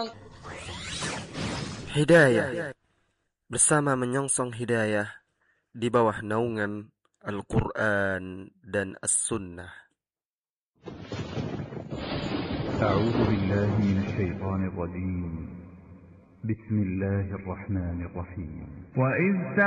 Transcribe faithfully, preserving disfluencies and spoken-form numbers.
Hidayah, bersama menyongsong hidayah di bawah naungan Al-Quran dan As-Sunnah. أعوذ بالله من الشيطان الرجيم بسم الله الرحمن الرحيم وإذ